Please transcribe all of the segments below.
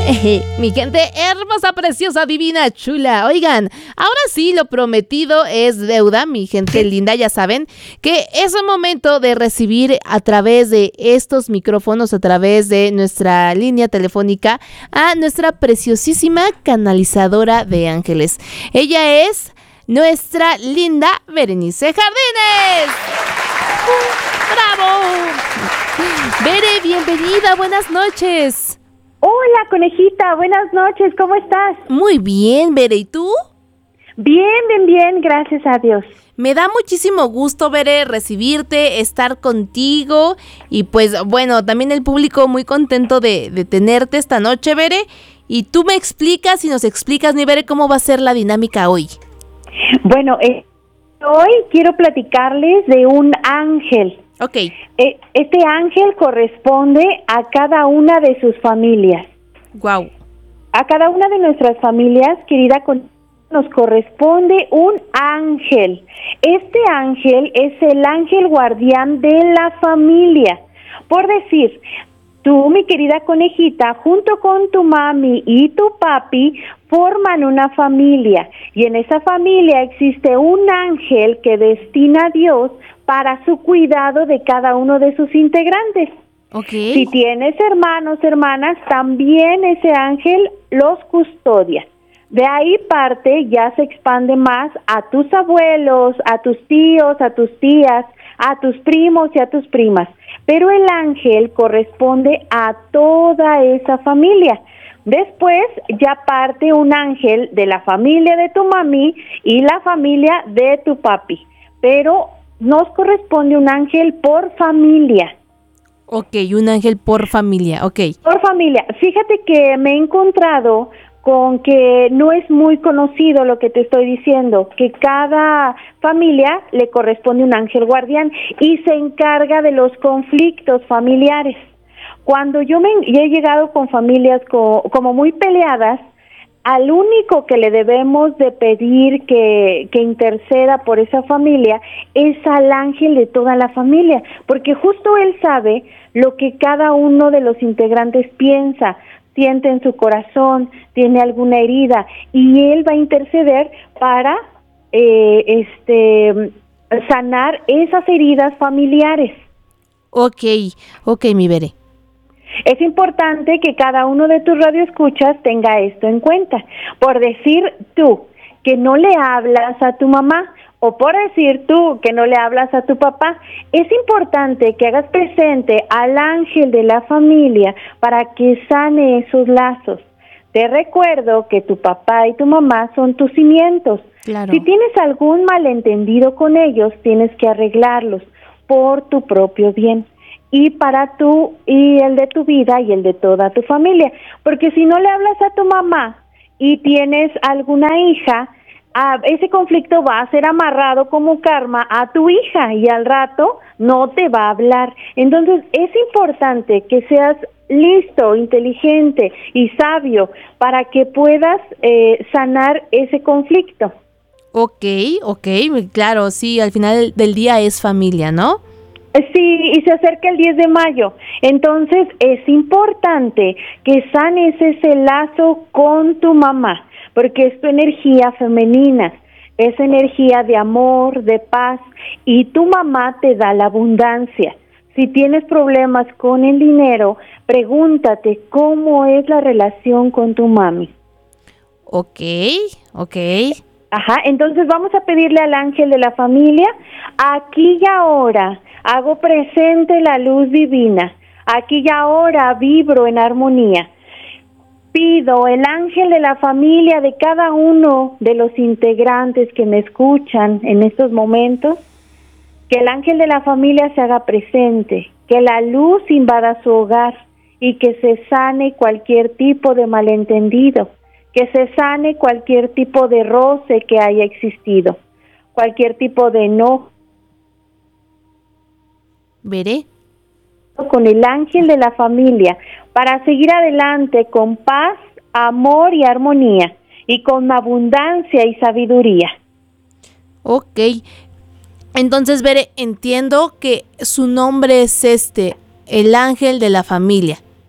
Mi gente hermosa, preciosa, divina, chula. Oigan, ahora sí, lo prometido es deuda, mi gente linda. Ya saben que es el momento de recibir a través de estos micrófonos, a través de nuestra línea telefónica, a nuestra preciosísima canalizadora de ángeles. Ella es nuestra linda Berenice Jardines. ¡Bravo! Bere, bienvenida, buenas noches. Hola, conejita, buenas noches, ¿cómo estás? Muy bien, Bere, ¿y tú? Bien, gracias a Dios. Me da muchísimo gusto, Bere, recibirte, estar contigo y pues bueno, también el público muy contento de tenerte esta noche, Bere. Y tú me explicas y nos explicas, mi Bere, cómo va a ser la dinámica hoy. Bueno, hoy quiero platicarles de un ángel. Ok. Este ángel corresponde a cada una de sus familias. Wow. A cada una de nuestras familias, querida, nos corresponde un ángel. Este ángel es el ángel guardián de la familia. Por decir, tú, mi querida conejita, junto con tu mami y tu papi, forman una familia. Y en esa familia existe un ángel que destina a Dios para su cuidado de cada uno de sus integrantes. Okay. Si tienes hermanos, hermanas, también ese ángel los custodia. De ahí parte, ya se expande más a tus abuelos, a tus tíos, a tus tías, a tus primos y a tus primas. Pero el ángel corresponde a toda esa familia. Después ya parte un ángel de la familia de tu mami y la familia de tu papi. Pero nos corresponde un ángel por familia. Ok, un ángel por familia, ok. Por familia. Fíjate que me he encontrado con que no es muy conocido lo que te estoy diciendo, que cada familia le corresponde un ángel guardián y se encarga de los conflictos familiares. Cuando yo he llegado con familias como muy peleadas, al único que le debemos de pedir que interceda por esa familia es al ángel de toda la familia, porque justo él sabe lo que cada uno de los integrantes piensa, siente en su corazón, tiene alguna herida, y él va a interceder para sanar esas heridas familiares. Ok, mi Bere. Es importante que cada uno de tus radioescuchas tenga esto en cuenta. Por decir tú que no le hablas a tu mamá, o por decir tú que no le hablas a tu papá, es importante que hagas presente al ángel de la familia para que sane esos lazos. Te recuerdo que tu papá y tu mamá son tus cimientos. Claro. Si tienes algún malentendido con ellos, tienes que arreglarlos por tu propio bien. Y para tú y el de tu vida y el de toda tu familia. Porque si no le hablas a tu mamá y tienes alguna hija, ese conflicto va a ser amarrado como karma a tu hija y al rato no te va a hablar. Entonces es importante que seas listo, inteligente y sabio para que puedas sanar ese conflicto. Ok, claro, sí, al final del día es familia, ¿no? Sí, y se acerca el 10 de mayo. Entonces es importante que sanes ese lazo con tu mamá, porque es tu energía femenina, es energía de amor, de paz, y tu mamá te da la abundancia. Si tienes problemas con el dinero, pregúntate cómo es la relación con tu mami. Ok. Ajá, entonces vamos a pedirle al ángel de la familia, aquí y ahora hago presente la luz divina, aquí y ahora vibro en armonía. Pido el ángel de la familia de cada uno de los integrantes que me escuchan en estos momentos, que el ángel de la familia se haga presente, que la luz invada su hogar y que se sane cualquier tipo de malentendido, que se sane cualquier tipo de roce que haya existido, cualquier tipo de enojo. Veré. Con el ángel de la familia para seguir adelante con paz, amor y armonía y con abundancia y sabiduría. Ok. Entonces, Veré, entiendo que su nombre es el ángel de la familia.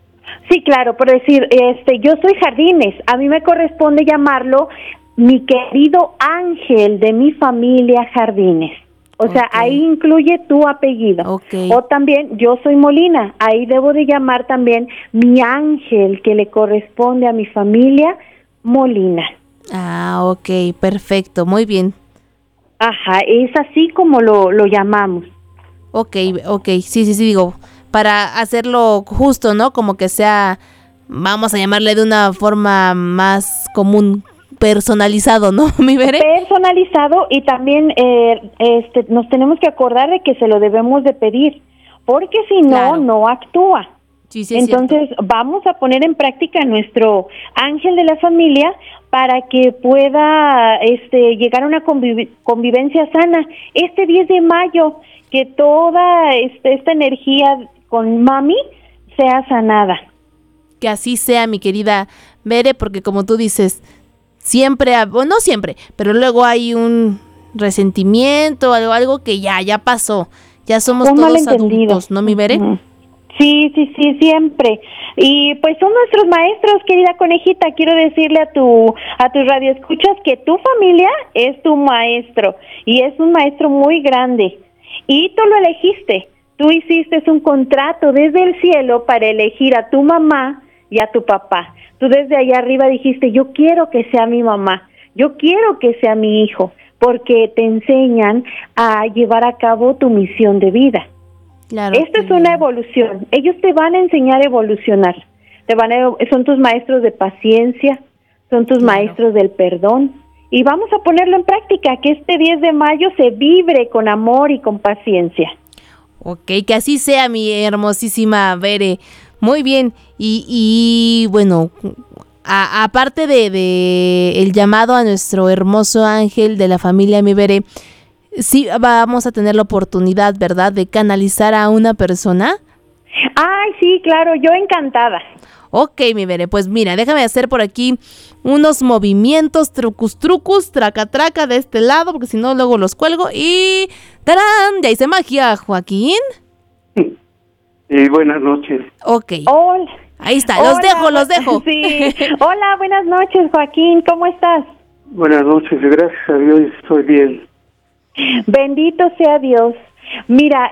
Sí, claro, por decir, yo soy Jardines, a mí me corresponde llamarlo mi querido ángel de mi familia Jardines. O sea, ahí incluye tu apellido. Okay. O también, yo soy Molina, ahí debo de llamar también mi ángel que le corresponde a mi familia Molina. Ah, ok, perfecto, muy bien. Ajá, es así como lo llamamos. Ok, sí, digo, para hacerlo justo, ¿no? Como que sea, vamos a llamarle de una forma más común, personalizado, ¿no, mi Bere? Personalizado, y también nos tenemos que acordar de que se lo debemos de pedir, porque si no, Claro. no actúa. Sí, es Entonces, cierto. vamos a poner en práctica nuestro ángel de la familia para que pueda llegar a una convivencia sana. Este 10 de mayo, que toda esta energía con mami sea sanada. Que así sea, mi querida Bere, porque como tú dices, siempre, bueno, no siempre, pero luego hay un resentimiento, algo que ya pasó. Ya somos Un todos malentendido. adultos, ¿no, mi Bere? Uh-huh. Sí, siempre. Y pues son nuestros maestros, querida conejita. Quiero decirle a tu radioescuchas que tu familia es tu maestro, y es un maestro muy grande. Y tú lo elegiste. Tú hiciste un contrato desde el cielo para elegir a tu mamá y a tu papá. Tú desde allá arriba dijiste, yo quiero que sea mi mamá, yo quiero que sea mi hijo, porque te enseñan a llevar a cabo tu misión de vida. Claro. Esto es una evolución. Ellos te van a enseñar a evolucionar. Son tus maestros de paciencia, son tus maestros del perdón. Y vamos a ponerlo en práctica, que este 10 de mayo se vibre con amor y con paciencia. Ok, que así sea, mi hermosísima Bere. Muy bien. Y bueno, aparte de el llamado a nuestro hermoso ángel de la familia, mi Bere, sí vamos a tener la oportunidad, ¿verdad?, de canalizar a una persona. Ay, sí, claro, yo encantada. Ok, mi Bere, pues mira, déjame hacer por aquí unos movimientos, trucus, traca de este lado, porque si no luego los cuelgo y ¡tarán! Ya hice magia, Joaquín. Y buenas noches. Ok. Hola. Ahí está, Hola, los dejo. Sí. Hola, buenas noches, Joaquín, ¿cómo estás? Buenas noches, gracias a Dios estoy bien. Bendito sea Dios. Mira,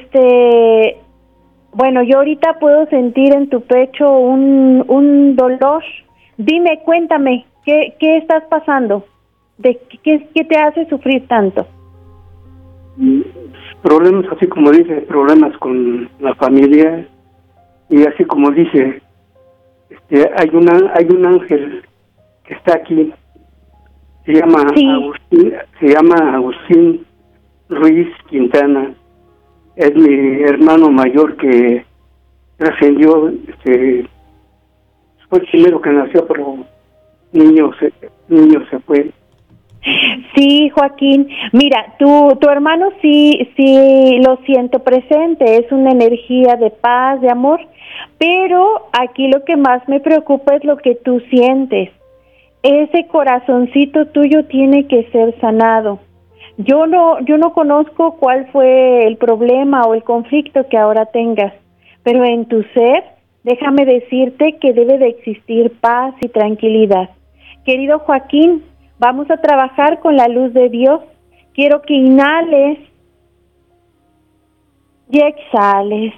bueno, yo ahorita puedo sentir en tu pecho un dolor. Dime, cuéntame, ¿qué estás pasando? ¿Qué te hace sufrir tanto? Problemas, así como dice, problemas con la familia, y así como dice, hay un ángel que está aquí, se llama Agustín Ruiz Quintana. Es mi hermano mayor que trascendió, fue el primero que nació, pero niño se fue. Sí, Joaquín, mira, tu hermano sí lo siento presente, es una energía de paz, de amor, pero aquí lo que más me preocupa es lo que tú sientes. Ese corazoncito tuyo tiene que ser sanado. Yo no conozco cuál fue el problema o el conflicto que ahora tengas, pero en tu ser, déjame decirte que debe de existir paz y tranquilidad. Querido Joaquín, vamos a trabajar con la luz de Dios. Quiero que inhales y exhales.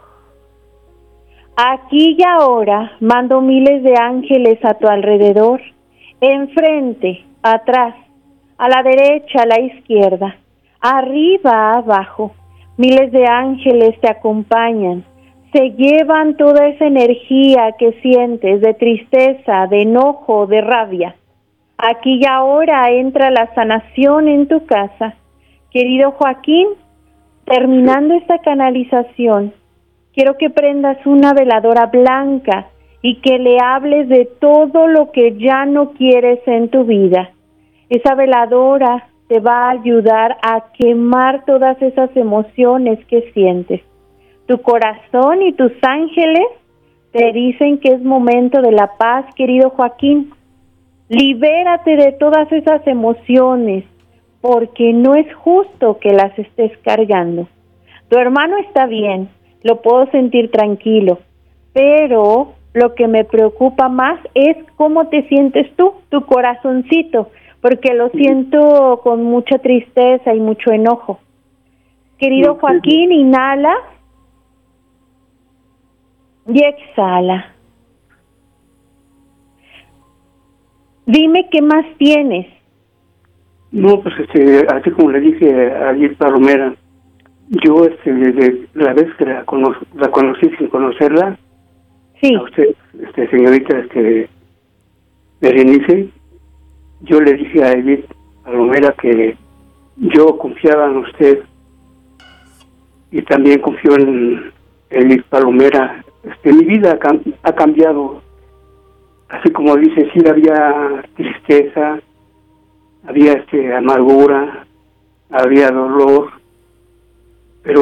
Aquí y ahora mando miles de ángeles a tu alrededor, enfrente, atrás, a la derecha, a la izquierda, arriba, abajo. Miles de ángeles te acompañan. Se llevan toda esa energía que sientes de tristeza, de enojo, de rabia. Aquí y ahora entra la sanación en tu casa. Querido Joaquín, terminando esta canalización, quiero que prendas una veladora blanca y que le hables de todo lo que ya no quieres en tu vida. Esa veladora te va a ayudar a quemar todas esas emociones que sientes. Tu corazón y tus ángeles te dicen que es momento de la paz, querido Joaquín. Libérate de todas esas emociones, porque no es justo que las estés cargando. Tu hermano está bien, lo puedo sentir tranquilo, pero lo que me preocupa más es cómo te sientes tú, tu corazoncito, porque lo siento con mucha tristeza y mucho enojo. Querido Joaquín, inhala y exhala. Dime qué más tienes. No, pues así como le dije a Liz Palomera, yo desde la vez que la conocí sin conocerla, Sí. a usted, señorita Berenice, yo le dije a Edith Palomera que yo confiaba en usted y también confío en Edith Palomera. Mi vida ha cambiado, así como dice, sí había tristeza, había amargura, había dolor, pero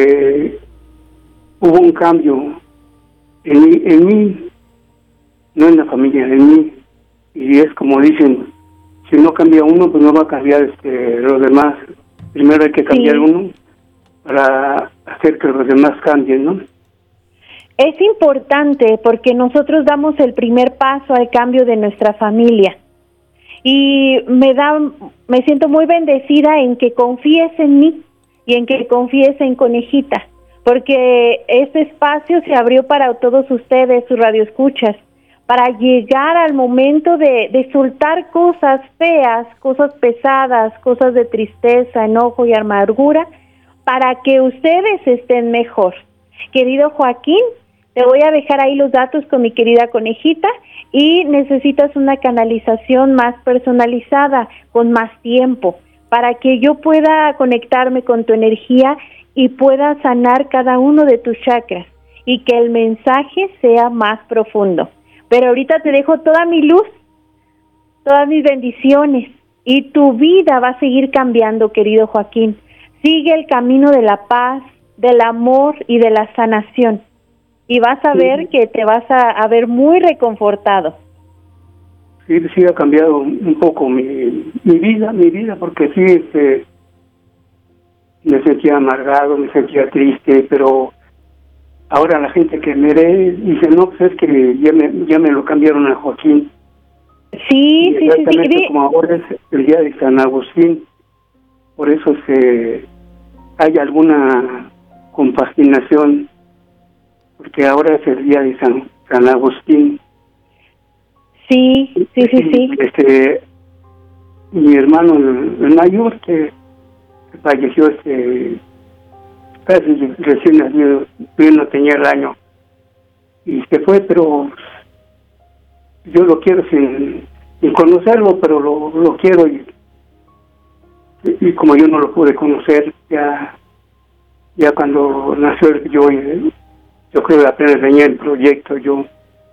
hubo un cambio en mí, no en la familia, en mí, y es como dicen, si no cambia uno, pues no va a cambiar los demás. Primero hay que cambiar uno para hacer que los demás cambien, ¿no? Es importante porque nosotros damos el primer paso al cambio de nuestra familia. Y me siento muy bendecida en que confíes en mí y en que confíes en Conejita, porque este espacio se abrió para todos ustedes, sus radioescuchas, para llegar al momento de soltar cosas feas, cosas pesadas, cosas de tristeza, enojo y amargura, para que ustedes estén mejor. Querido Joaquín, te voy a dejar ahí los datos con mi querida Conejita y necesitas una canalización más personalizada, con más tiempo, para que yo pueda conectarme con tu energía y pueda sanar cada uno de tus chakras y que el mensaje sea más profundo. Pero ahorita te dejo toda mi luz, todas mis bendiciones y tu vida va a seguir cambiando, querido Joaquín. Sigue el camino de la paz, del amor y de la sanación. Y vas a ver que te vas a ver muy reconfortado. Sí, ha cambiado un poco mi vida, porque sí, me sentía amargado, me sentía triste, pero ahora la gente que me ve dice, no, pues es que ya me lo cambiaron a Joaquín. Sí. Como ahora es el día de San Agustín, por eso hay alguna compaginación, porque ahora es el día de San Agustín. Sí. Mi hermano, el mayor, que falleció casi recién nacido, yo no tenía el año, y se fue, pero yo lo quiero sin conocerlo, pero lo quiero, y como yo no lo pude conocer, ya cuando nació yo creo que apenas venía el proyecto yo.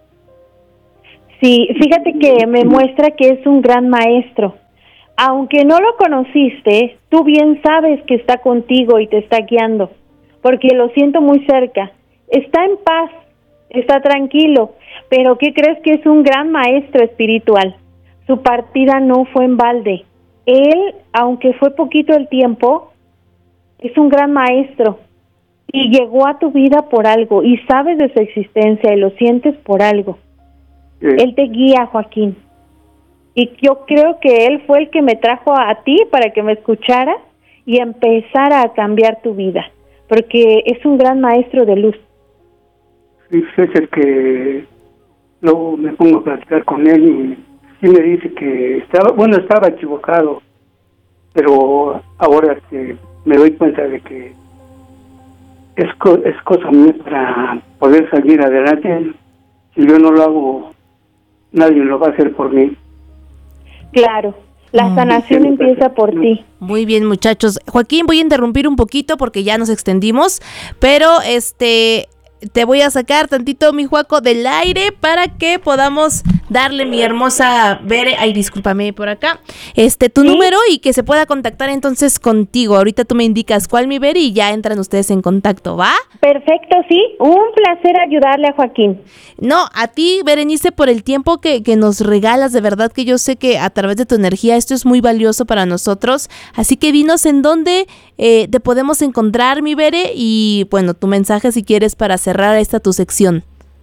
Sí, fíjate que me muestra que es un gran maestro. Aunque no lo conociste, tú bien sabes que está contigo y te está guiando, porque lo siento muy cerca. Está en paz, está tranquilo, pero ¿qué crees? Que es un gran maestro espiritual. Su partida no fue en balde. Él, aunque fue poquito el tiempo, es un gran maestro y llegó a tu vida por algo y sabes de su existencia y lo sientes por algo. Él te guía, Joaquín. Y yo creo que él fue el que me trajo a ti para que me escuchara y empezara a cambiar tu vida, porque es un gran maestro de luz. Sí, es el que luego me pongo a platicar con él y sí me dice que estaba equivocado, pero ahora me doy cuenta de que es cosa mía para poder salir adelante. Si yo no lo hago, nadie lo va a hacer por mí. Claro, la sanación empieza por ti. Muy bien, muchachos. Joaquín, voy a interrumpir un poquito porque ya nos extendimos, pero te voy a sacar tantito, mi Joaco, del aire para que podamos darle mi hermosa Bere, ay, discúlpame por acá, tu número y que se pueda contactar entonces contigo. Ahorita tú me indicas cuál, mi Bere, y ya entran ustedes en contacto, ¿va? Perfecto, sí. Un placer ayudarle a Joaquín. No, a ti, Berenice, por el tiempo que nos regalas, de verdad que yo sé que a través de tu energía esto es muy valioso para nosotros, así que dinos en dónde te podemos encontrar, mi Bere, y bueno, tu mensaje si quieres para cerrar esta tu sección.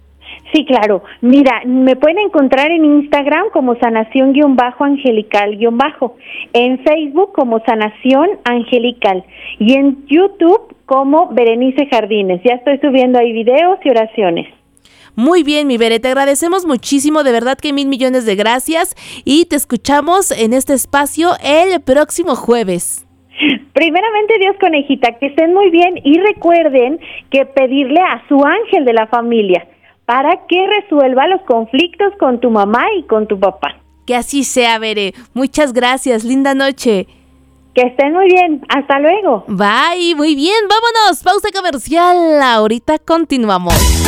Sí, claro. Mira, me pueden encontrar en Instagram como sanación-angelical-, en Facebook como Sanación Angelical y en YouTube como Berenice Jardines. Ya estoy subiendo ahí videos y oraciones. Muy bien, mi Bere, te agradecemos muchísimo, de verdad que 1,000,000,000 de gracias y te escuchamos en este espacio el próximo jueves. Primeramente Dios, conejita, que estén muy bien y recuerden que pedirle a su ángel de la familia para que resuelva los conflictos con tu mamá y con tu papá. Que así sea, Bere. Muchas gracias, linda noche. Que estén muy bien, hasta luego. Bye, muy bien, vámonos, pausa comercial, ahorita continuamos.